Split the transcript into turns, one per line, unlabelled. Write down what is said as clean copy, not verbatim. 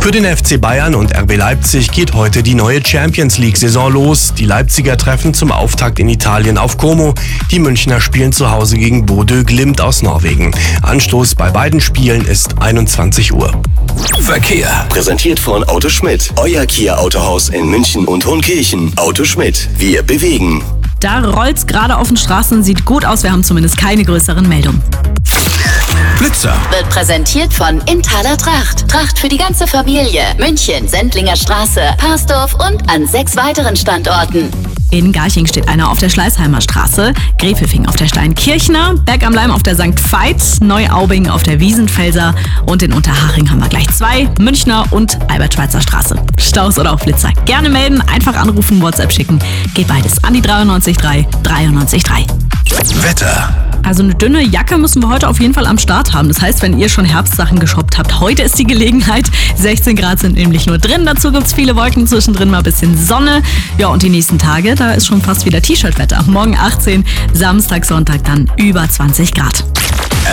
Für den FC Bayern und RB Leipzig geht heute die neue Champions-League-Saison los. Die Leipziger treffen zum Auftakt in Italien auf Como. Die Münchner spielen zu Hause gegen Bodø Glimt aus Norwegen. Anstoß bei beiden Spielen ist 21 Uhr.
Verkehr. Präsentiert von Auto Schmidt. Euer Kia-Autohaus in München und Hohenkirchen. Auto Schmidt. Wir bewegen.
Da rollt's gerade auf den Straßen, sieht gut aus. Wir haben zumindest keine größeren Meldungen.
Blitzer.
Wird präsentiert von Inthaler Tracht. Tracht für die ganze Familie. München, Sendlinger Straße, Parsdorf und an 6 weiteren Standorten.
In Garching steht einer auf der Schleißheimer Straße, Gräfelfing auf der Steinkirchner, Berg am Leim auf der St. Veit, Neuaubing auf der Wiesenfelser und in Unterhaching haben wir gleich 2, Münchner und Albert-Schweitzer Straße. Staus oder auch Blitzer gerne melden, einfach anrufen, WhatsApp schicken. Geht beides an die 93.3 93.3.
Wetter.
Also eine dünne Jacke müssen wir heute auf jeden Fall am Start haben. Das heißt, wenn ihr schon Herbstsachen geshoppt habt, heute ist die Gelegenheit. 16 Grad sind nämlich nur drin. Dazu gibt's viele Wolken, zwischendrin mal ein bisschen Sonne. Ja, und die nächsten Tage, da ist schon fast wieder T-Shirt-Wetter. Morgen 18, Samstag, Sonntag dann über 20 Grad.